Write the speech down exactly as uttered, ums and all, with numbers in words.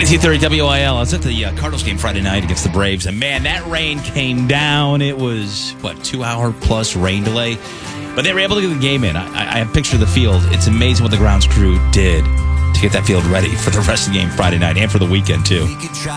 ninety-two thirty W I L. I was at the uh, Cardinals game Friday night against the Braves, and man, that rain came down. It was, what, two-hour plus rain delay? But they were able to get the game in. I, I, I picture the field. It's amazing what the grounds crew did to get that field ready for the rest of the game Friday night and for the weekend, too.